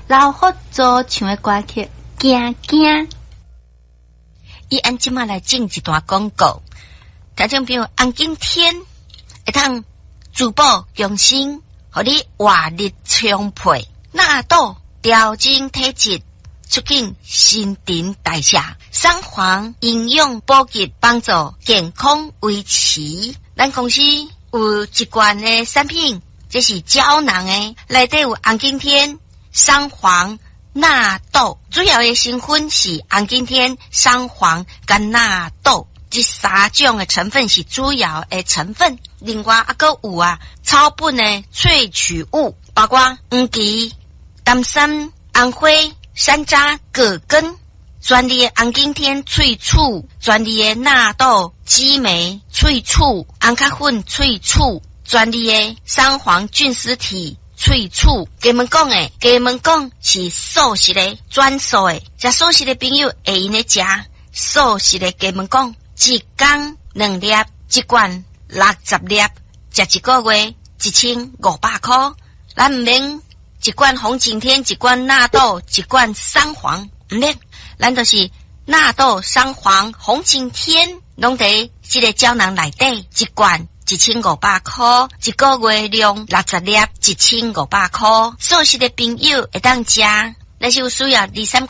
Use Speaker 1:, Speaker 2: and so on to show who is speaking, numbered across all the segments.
Speaker 1: 老福州唱的歌曲，惊惊。
Speaker 2: 伊按即马来进一段广告，听众朋友，红景天会通珠宝用心，互你活力充沛，纳豆调整体质，促进新陈代谢，双黄营养补给，帮助健康维持。咱公司有一罐的产品，这是胶囊的，内底有红景天、双黄、纳豆，主要的成分是红景天、双黄跟纳豆，这三种的成分是主要的成分。另外还有草本的萃取物，包括黄芪、丹参、红花、山楂、葛根，专利的红景天萃取，专利的纳豆、激酶萃取，红咖粉萃取，专利的双黄菌丝体萃取。给们讲是素食的专属的，食素食的朋友会用的食素食的。给们讲一天2粒，一罐60粒，食一个月1500块。咱唔免一罐红景天，一罐纳豆，一罐双黄，唔免，咱就是纳豆、双黄、红景天，拢在这个胶囊内底，一罐1500块，一个月量60粒，1500块。素食的朋友会当食，但是有需要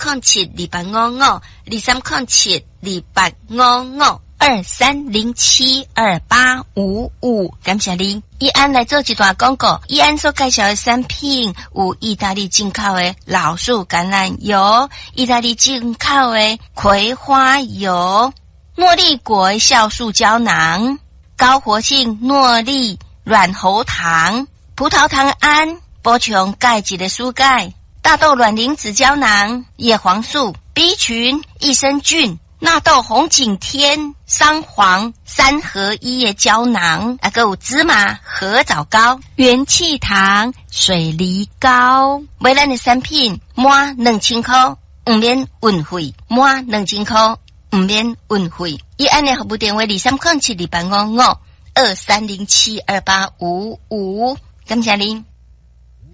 Speaker 2: 2307285523072855，感谢您。伊安来做一段广告，伊安所介绍的产品有意大利进口的老树橄榄油，意大利进口的葵花油，诺丽果酵素胶囊，高活性诺丽软喉糖，葡萄糖胺补充钙质的蔬钙，大豆卵磷脂胶囊，叶黄素 B 群益生菌，纳豆红景天双黄3合1的胶囊，还有芝麻合枣膏，元气糖水梨膏。买咱的产品满2000块不免运费，满2000块不免运费。伊安的服务电话2307285523072855，感谢您。